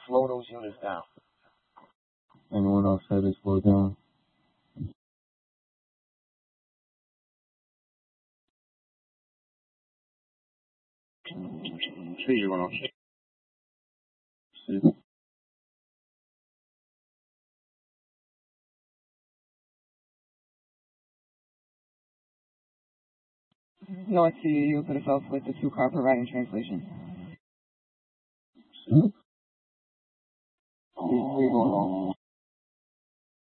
slow those units down. Anyone else had it slow down? See you on. See? No CEU put us off with the 2-car providing translation. See? We go along.